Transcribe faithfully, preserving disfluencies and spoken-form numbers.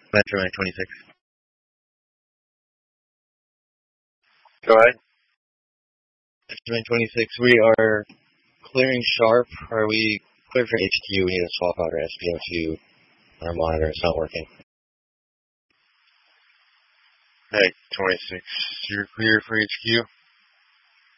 Metro nine twenty-six. Go ahead. Metro nine twenty-six, we are clearing sharp. Are we clear for H Q? We need to swap out our S P O two. Our monitor is not working. Hey, twenty-six, you're clear for H Q?